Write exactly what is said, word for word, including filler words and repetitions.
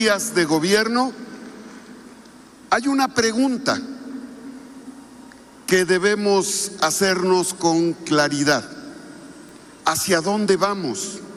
días de gobierno, hay una pregunta que debemos hacernos con claridad. ¿Hacia dónde vamos?